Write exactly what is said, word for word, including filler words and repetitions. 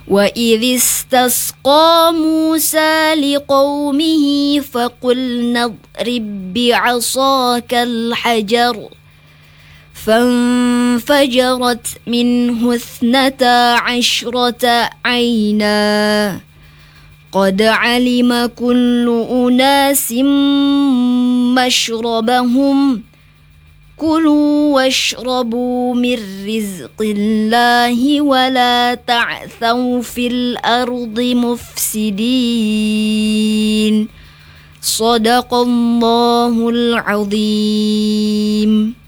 وإذ استسقى موسى لقومه فقلنا اضرب بعصاك الحجر فانفجرت منه اثنتا عشرة عينا قد علم كل أناس مشربهم كلوا واشربوا من رزق الله ولا تعثوا في الأرض مفسدين. صدق الله العظيم.